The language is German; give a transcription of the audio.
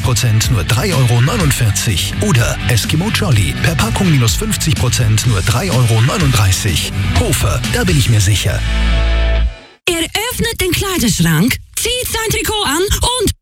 50% nur 3,49 €. Oder Eskimo Jolly, per Packung minus 50% nur 3,39 €. Hofer, da bin ich mir sicher. Er öffnet den Kleiderschrank, zieht sein Trikot an und